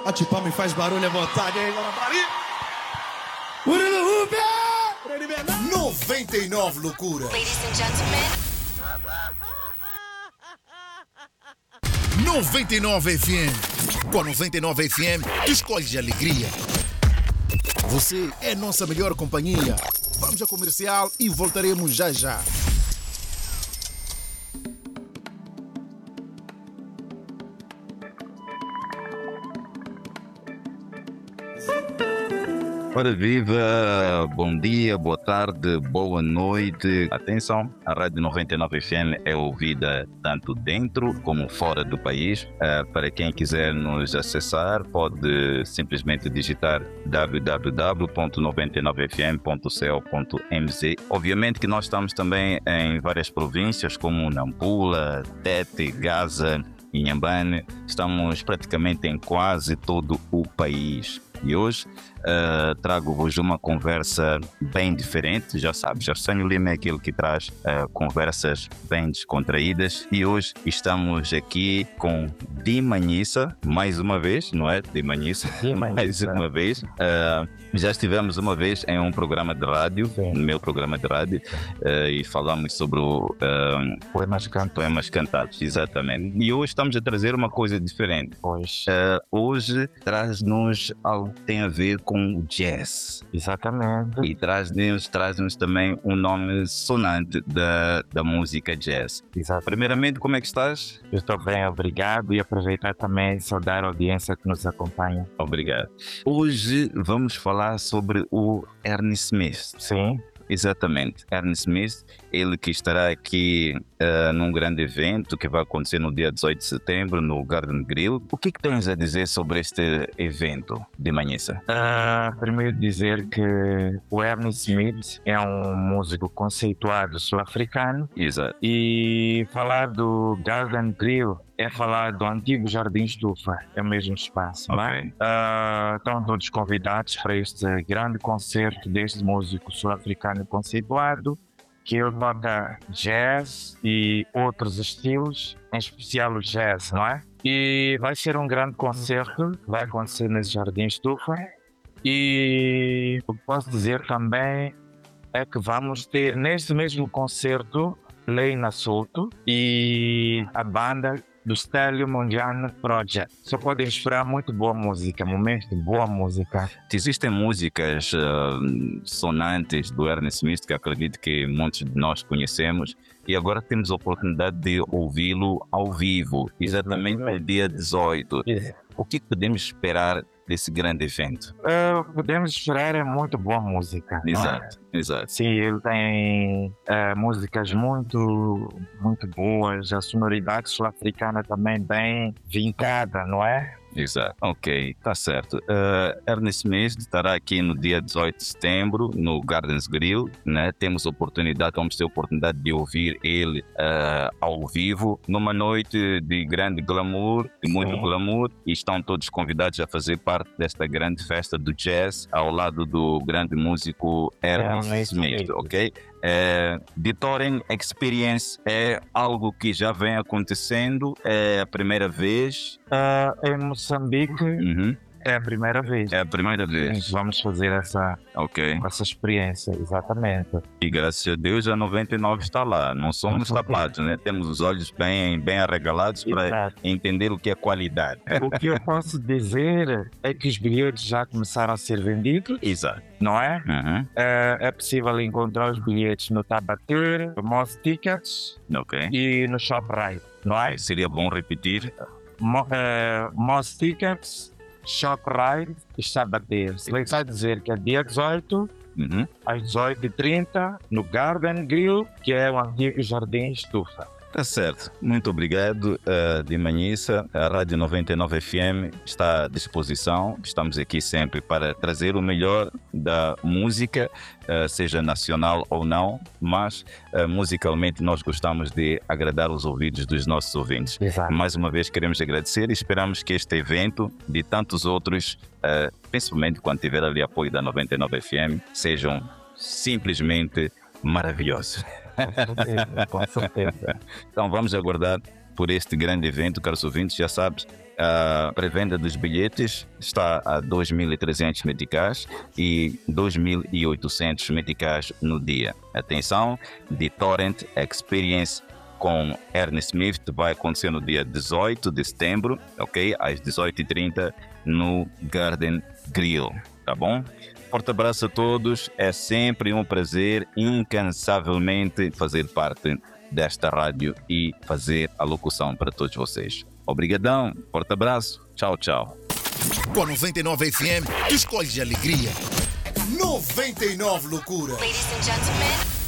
Bate palma e faz barulho à vontade aí, Guarapari. Murilo Rubia! 99 loucura. Ladies and gentlemen. 99 FM. Com a 99 FM, tu escolhes alegria. Você é nossa melhor companhia. Vamos a comercial e voltaremos já já. Ora viva, bom dia, boa tarde, boa noite. Atenção, a Rádio 99 FM é ouvida tanto dentro como fora do país. Para quem quiser nos acessar, pode simplesmente digitar www.99fm.co.mz. Obviamente que nós estamos também em várias províncias como Nampula, Tete, Gaza, Inhambane. Estamos praticamente em quase todo o país. E hoje trago-vos uma conversa bem diferente. Já sabes, Arsenio Lima é aquele que traz conversas bem descontraídas. E hoje estamos aqui com Di Manhissa, mais uma vez, não é? Di Manhissa, mais uma vez. Já estivemos uma vez em um programa de rádio, no meu programa de rádio, e falamos sobre poemas cantados, exatamente. E hoje estamos a trazer uma coisa diferente. Hoje traz-nos algo que tem a ver com o jazz. Exatamente. E traz-nos também um nome sonante da música jazz. Exato. Primeiramente, como é que estás? Eu estou bem, obrigado. E aproveitar também e saudar a audiência que nos acompanha. Obrigado. Hoje vamos falar sobre o Ernie Smith. Sim. Exatamente, Ernie Smith, ele que estará aqui num grande evento que vai acontecer no dia 18 de setembro no Garden Grill. O que tens a dizer sobre este evento, Di Manhissa? Primeiro dizer que o Ernie Smith é um músico conceituado sul-africano. Exato. E falar do Garden Grill é falar do antigo Jardim Estufa, é o mesmo espaço. Okay. Estão todos convidados para este grande concerto deste músico sul-africano conceituado, que ele toca jazz e outros estilos, em especial o jazz, não é? E vai ser um grande concerto, vai acontecer nesse Jardim Estufa. E o que posso dizer também é que vamos ter neste mesmo concerto Leina Souto e a banda do Stélio Mondiano Project. Só podem esperar muito boa música, momentos de boa música. Existem músicas sonantes do Ernie Smith que acredito que muitos de nós conhecemos e agora temos a oportunidade de ouvi-lo ao vivo, exatamente no dia 18. O que podemos esperar desse grande evento? Podemos esperar é muito boa música. Exato. Sim, ele tem músicas muito boas, a sonoridade sul-africana também bem vincada, não é? Exato, ok, tá certo. Ernie Smith estará aqui no dia 18 de setembro no Gardens Grill, né? Vamos ter a oportunidade de ouvir ele ao vivo, numa noite de grande glamour, de muito glamour, e estão todos convidados a fazer parte desta grande festa do jazz, ao lado do grande músico Ernie Smith, ok? The Touring Experience é algo que já vem acontecendo, é a primeira vez? Em Moçambique é a primeira vez. É a primeira vez. Vamos fazer essa experiência, exatamente. E graças a Deus a 99 está lá, não somos tapados, né? Temos os olhos bem arregalados para entender o que é qualidade. O que eu posso dizer é que os bilhetes já começaram a ser vendidos. Exato. Não é? É possível encontrar os bilhetes no Tabatur, no Moss Tickets e no ShopRite, não é? Seria bom repetir. Moss Tickets, ShopRite e Tabatur. Ele vai dizer que é dia 18, às 18h30, no Garden Grill, que é o antigo Jardim Estufa. Tá certo. Muito obrigado, Di Manhissa. A Rádio 99 FM está à disposição. Estamos aqui sempre para trazer o melhor da música, seja nacional ou não, mas musicalmente nós gostamos de agradar os ouvidos dos nossos ouvintes. Exato. Mais uma vez queremos agradecer e esperamos que este evento, de tantos outros, principalmente quando tiver ali apoio da 99 FM, sejam simplesmente maravilhosos. Com certeza. Então vamos aguardar por este grande evento, caros ouvintes. Já sabes, A pré-venda dos bilhetes está a 2.300 meticais e 2.800 meticais no dia. Atenção, The Torrent Experience com Ernest Smith vai acontecer no dia 18 de setembro, ok? Às 18h30 no Garden Grill, tá bom? Forte abraço a todos, é sempre um prazer incansavelmente fazer parte desta rádio e fazer a locução para todos vocês. Obrigadão, forte abraço, tchau, tchau. Com a 99 FM, tu escolhes alegria. 99 loucura. Ladies and gentlemen.